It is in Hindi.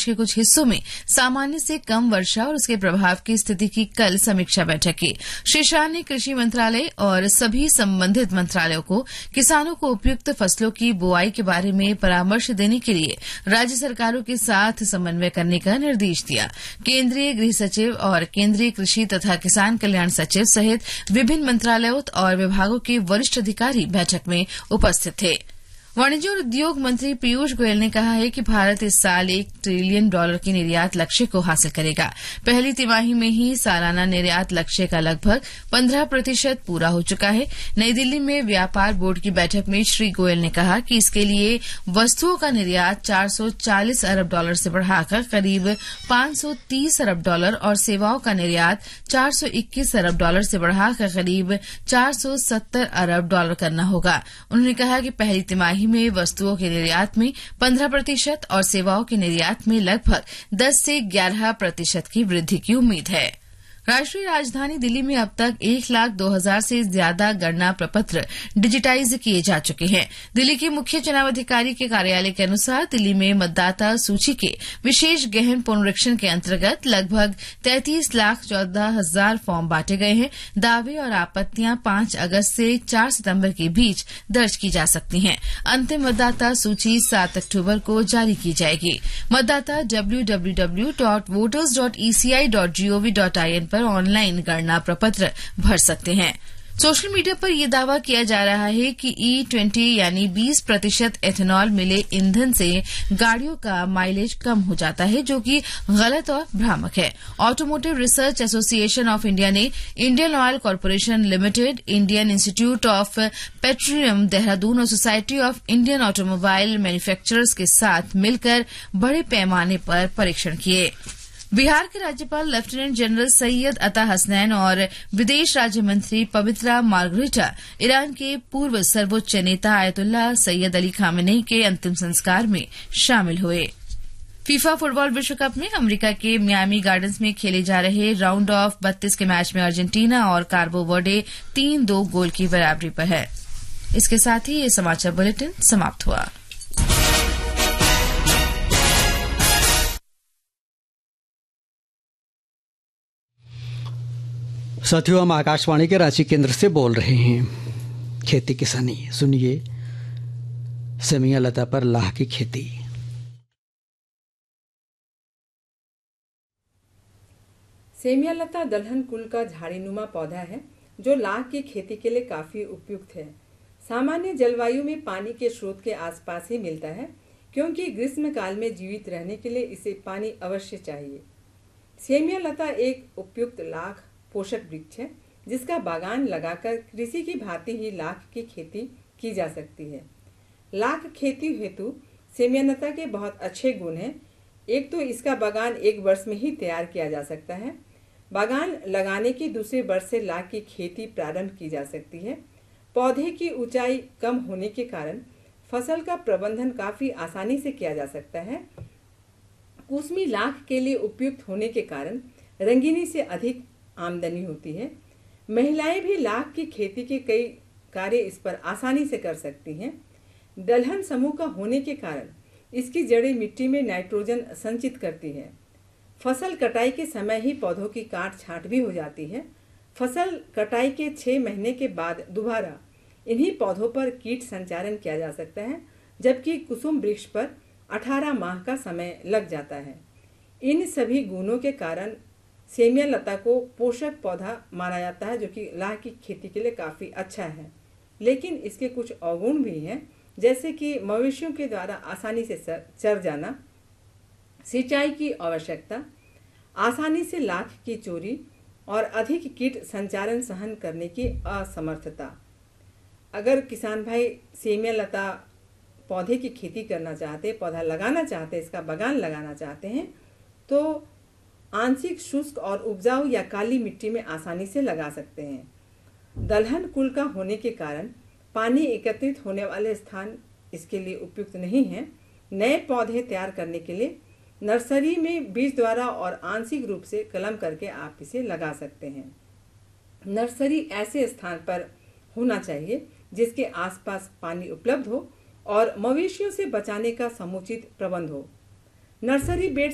के कुछ हिस्सों में सामान्य से कम वर्षा और उसके प्रभाव की स्थिति की कल समीक्षा बैठक की। श्री शाह ने कृषि मंत्रालय और सभी संबंधित मंत्रालयों को किसानों को उपयुक्त फसलों की बुआई के बारे में परामर्श देने के लिए राज्य सरकारों के साथ समन्वय करने का निर्देश दिया। केंद्रीय गृह सचिव और केंद्रीय कृषि तथा किसान कल्याण सचिव सहित विभिन्न मंत्रालयों और विभागों के वरिष्ठ अधिकारी बैठक में उपस्थित थे। वाणिज्य और उद्योग मंत्री पीयूष गोयल ने कहा है कि भारत इस साल $1 ट्रिलियन के निर्यात लक्ष्य को हासिल करेगा। पहली तिमाही में ही सालाना निर्यात लक्ष्य का लगभग 15% पूरा हो चुका है। नई दिल्ली में व्यापार बोर्ड की बैठक में श्री गोयल ने कहा कि इसके लिए वस्तुओं का निर्यात $440 अरब से बढ़ाकर करीब $530 अरब और सेवाओं का निर्यात $421 अरब से बढ़ाकर करीब $470 अरब करना होगा। उन्होंने कहा कि पहली तिमाही में वस्तुओं के निर्यात में 15% और सेवाओं के निर्यात में लगभग 10 से 11% की वृद्धि की उम्मीद है। राष्ट्रीय राजधानी दिल्ली में अब तक 1,02,000 से ज्यादा गणना प्रपत्र डिजिटाइज किए जा चुके हैं। दिल्ली के मुख्य चुनाव अधिकारी के कार्यालय के अनुसार दिल्ली में मतदाता सूची के विशेष गहन पुनरीक्षण के अंतर्गत लगभग 33,14,000 फॉर्म बांटे गए हैं। दावे और आपत्तियां 5 अगस्त से 4 सितंबर के बीच दर्ज की जा सकती हैं। अंतिम मतदाता सूची 7 अक्टूबर को जारी की जाएगी। मतदाता www.voters.eci.gov.in पर ऑनलाइन गणना प्रपत्र भर सकते हैं। सोशल मीडिया पर यह दावा किया जा रहा है कि E20 यानी 20% एथेनॉल मिले ईंधन से गाड़ियों का माइलेज कम हो जाता है, जो कि गलत और भ्रामक है। Automotive research association of India ने Indian oil corporation limited, Indian institute of petroleum Dehradun और society of Indian automobile manufacturers के साथ मिलकर बड़े पैमाने पर परीक्षण किए। बिहार के राज्यपाल लेफ्टिनेंट जनरल सैयद अता हसनैन और विदेश राज्य मंत्री पवित्रा मार्गरेटा ईरान के पूर्व सर्वोच्च नेता आयतुल्लाह सैयद अली खामेनेई के अंतिम संस्कार में शामिल हुए। फीफा फुटबॉल विश्व कप में अमेरिका के मियामी गार्डन्स में खेले जा रहे राउंड ऑफ 32 के मैच में अर्जेंटीना और कार्बो वर्डे 3-2 गोल की बराबरी पर है। इसके साथ ही ये समाचार बुलेटिन समाप्त हुआ। साथियों, हम आकाशवाणी के रांची केंद्र से बोल रहे हैं। खेती किसानी सुनिए, सेमिया लता पर लाह की खेती। सेमिया लता दलहन कुल का झाड़ीनुमा पौधा है जो लाह की खेती के लिए काफी उपयुक्त है। सामान्य जलवायु में पानी के स्रोत के आसपास ही मिलता है, क्योंकि ग्रीष्म काल में जीवित रहने के लिए इसे पानी अवश्य चाहिए। सेमिया लता एक उपयुक्त लाख पोषक वृक्ष है, जिसका बागान लगाकर कृषि की भांति ही लाख की खेती की जा सकती है। लाख खेती हेतु सेमिया लता के बहुत अच्छे गुण हैं। एक तो इसका बागान 1 वर्ष में ही तैयार किया जा सकता है। बागान लगाने के दूसरे वर्ष से लाख की खेती प्रारंभ की जा सकती है। पौधे की ऊंचाई कम होने के कारण फसल का प्रबंधन काफी आसानी से किया जा सकता है। कुसमी लाख के लिए उपयुक्त होने के कारण रंगीनी से अधिक आमदनी होती है। महिलाएं भी लाख की खेती के कई कार्य इस पर आसानी से कर सकती हैं। दलहन समूह का होने के कारण इसकी जड़ें मिट्टी में नाइट्रोजन संचित करती है। फसल कटाई के समय ही पौधों की काट छांट भी हो जाती है। फसल कटाई के 6 महीने के बाद दोबारा इन्हीं पौधों पर कीट संचारण किया जा सकता है, जबकि कुसुम वृक्ष पर 18 माह का समय लग जाता है। इन सभी गुणों के कारण सेमिया लता को पोषक पौधा माना जाता है, जो कि लाह की खेती के लिए काफ़ी अच्छा है। लेकिन इसके कुछ अवगुण भी हैं, जैसे कि मवेशियों के द्वारा आसानी से चर जाना, सिंचाई की आवश्यकता, आसानी से लाख की चोरी और अधिक कीट संचारण सहन करने की असमर्थता। अगर किसान भाई सेमिया लता पौधे की खेती करना चाहते, पौधा लगाना चाहते, इसका बागान लगाना चाहते हैं, तो आंशिक शुष्क और उपजाऊ या काली मिट्टी में आसानी से लगा सकते हैं। दलहन कुल का होने के कारण पानी एकत्रित होने वाले स्थान इसके लिए उपयुक्त नहीं है। नए पौधे तैयार करने के लिए नर्सरी में बीज द्वारा और आंशिक रूप से कलम करके आप इसे लगा सकते हैं। नर्सरी ऐसे स्थान पर होना चाहिए जिसके आसपास पानी उपलब्ध हो और मवेशियों से बचाने का समुचित प्रबंध हो। Nursery bed